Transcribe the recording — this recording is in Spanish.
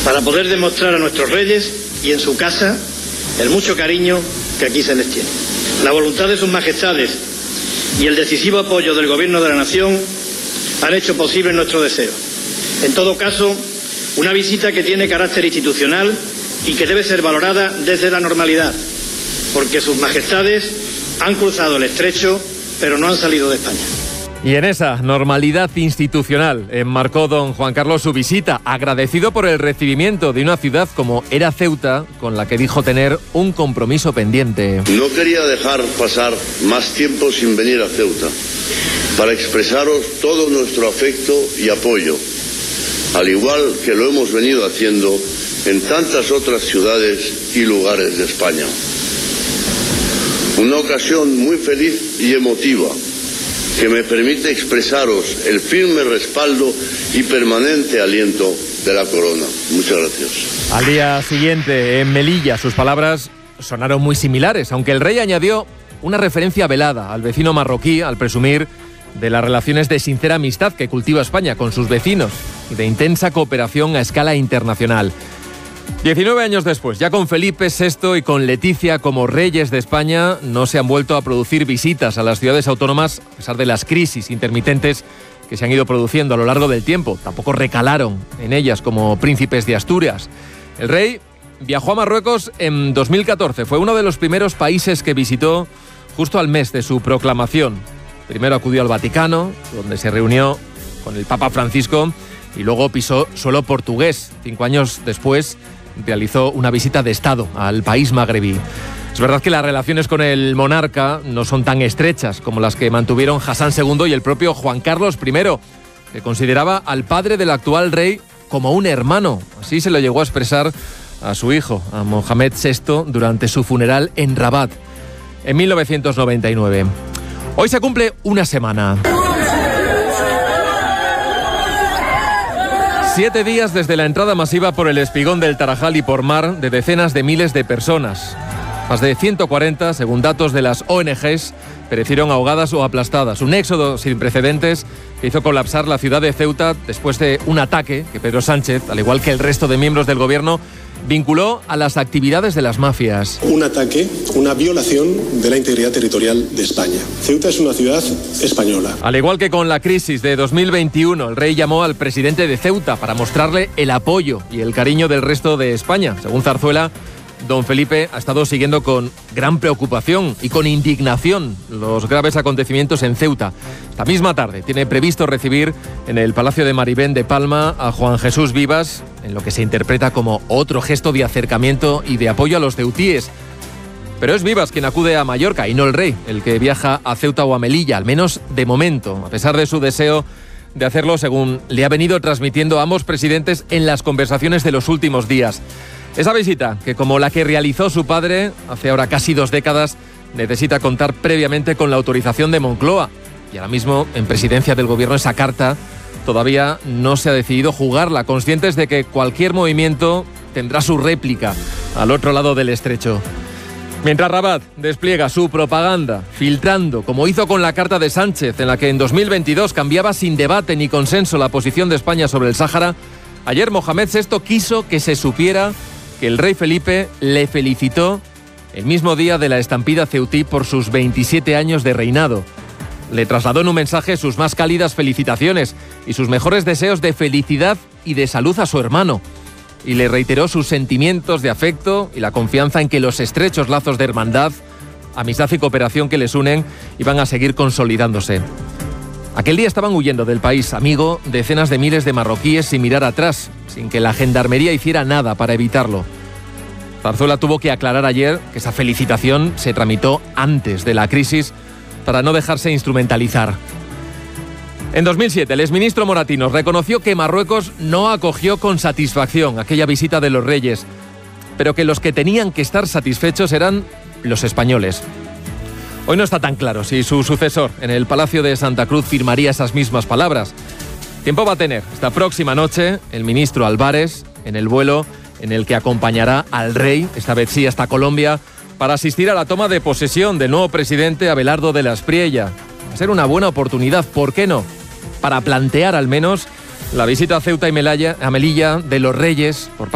para poder demostrar a nuestros reyes y en su casa el mucho cariño que aquí se les tiene. La voluntad de sus majestades y el decisivo apoyo del Gobierno de la Nación han hecho posible nuestro deseo. En todo caso, una visita que tiene carácter institucional y que debe ser valorada desde la normalidad, porque sus majestades han cruzado el estrecho, pero no han salido de España. Y en esa normalidad institucional enmarcó don Juan Carlos su visita, agradecido por el recibimiento de una ciudad como era Ceuta, con la que dijo tener un compromiso pendiente. No quería dejar pasar más tiempo sin venir a Ceuta, para expresaros todo nuestro afecto y apoyo, al igual que lo hemos venido haciendo en tantas otras ciudades y lugares de España. Una ocasión muy feliz y emotiva, que me permite expresaros el firme respaldo y permanente aliento de la corona. Muchas gracias. Al día siguiente, en Melilla, sus palabras sonaron muy similares, aunque el rey añadió una referencia velada al vecino marroquí al presumir de las relaciones de sincera amistad que cultiva España con sus vecinos y de intensa cooperación a escala internacional. 19 años después, ya con Felipe VI y con Leticia como reyes de España, no se han vuelto a producir visitas a las ciudades autónomas a pesar de las crisis intermitentes que se han ido produciendo a lo largo del tiempo. Tampoco recalaron en ellas como príncipes de Asturias. El rey viajó a Marruecos en 2014. Fue uno de los primeros países que visitó justo al mes de su proclamación. Primero acudió al Vaticano, donde se reunió con el Papa Francisco, y luego pisó suelo portugués. 5 años después realizó una visita de Estado al país magrebí. Es verdad que las relaciones con el monarca no son tan estrechas como las que mantuvieron Hassan II y el propio Juan Carlos I, que consideraba al padre del actual rey como un hermano. Así se lo llegó a expresar a su hijo, a Mohamed VI, durante su funeral en Rabat, en 1999. Hoy se cumple una semana. 7 días desde la entrada masiva por el espigón del Tarajal y por mar de decenas de miles de personas. Más de 140, según datos de las ONGs, perecieron ahogadas o aplastadas. Un éxodo sin precedentes que hizo colapsar la ciudad de Ceuta después de un ataque que Pedro Sánchez, al igual que el resto de miembros del gobierno, vinculó a las actividades de las mafias. Un ataque, una violación de la integridad territorial de España. Ceuta es una ciudad española. Al igual que con la crisis de 2021, el rey llamó al presidente de Ceuta para mostrarle el apoyo y el cariño del resto de España. Según Zarzuela, don Felipe ha estado siguiendo con gran preocupación y con indignación los graves acontecimientos en Ceuta. Esta misma tarde tiene previsto recibir en el Palacio de Maribén de Palma a Juan Jesús Vivas, en lo que se interpreta como otro gesto de acercamiento y de apoyo a los ceutíes. Pero es Vivas quien acude a Mallorca y no el rey, el que viaja a Ceuta o a Melilla, al menos de momento, a pesar de su deseo de hacerlo, según le ha venido transmitiendo a ambos presidentes en las conversaciones de los últimos días. Esa visita, que como la que realizó su padre hace ahora casi 2 décadas, necesita contar previamente con la autorización de Moncloa. Y ahora mismo, en presidencia del gobierno, esa carta todavía no se ha decidido jugarla, conscientes de que cualquier movimiento tendrá su réplica al otro lado del estrecho. Mientras Rabat despliega su propaganda, filtrando, como hizo con la carta de Sánchez, en la que en 2022 cambiaba sin debate ni consenso la posición de España sobre el Sáhara, ayer Mohamed VI quiso que se supiera que el rey Felipe le felicitó el mismo día de la estampida ceutí por sus 27 años de reinado. Le trasladó en un mensaje sus más cálidas felicitaciones y sus mejores deseos de felicidad y de salud a su hermano. Y le reiteró sus sentimientos de afecto y la confianza en que los estrechos lazos de hermandad, amistad y cooperación que les unen iban a seguir consolidándose. Aquel día estaban huyendo del país amigo decenas de miles de marroquíes sin mirar atrás, sin que la gendarmería hiciera nada para evitarlo. Zarzuela tuvo que aclarar ayer que esa felicitación se tramitó antes de la crisis para no dejarse instrumentalizar. En 2007, el exministro Moratinos reconoció que Marruecos no acogió con satisfacción aquella visita de los reyes, pero que los que tenían que estar satisfechos eran los españoles. Hoy no está tan claro si su sucesor en el Palacio de Santa Cruz firmaría esas mismas palabras. Tiempo va a tener esta próxima noche el ministro Álvarez en el vuelo en el que acompañará al rey, esta vez sí hasta Colombia, para asistir a la toma de posesión del nuevo presidente Abelardo de la Espriella. Va a ser una buena oportunidad, ¿por qué no?, para plantear al menos la visita a Ceuta y Melilla de los reyes por parte